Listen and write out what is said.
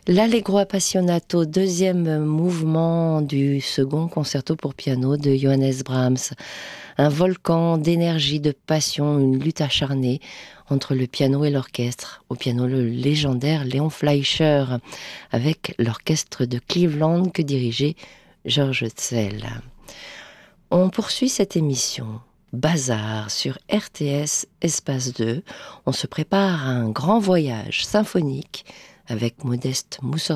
L'Allegro Appassionato, deuxième mouvement du second concerto pour piano de Johannes Brahms. Un volcan d'énergie, de passion, une lutte acharnée entre le piano et l'orchestre. Au piano, le légendaire Léon Fleischer, avec l'orchestre de Cleveland que dirigeait George Szell. On poursuit cette émission. Bazar sur RTS Espace 2. On se prépare à un grand voyage symphonique avec Modeste Moussorgsky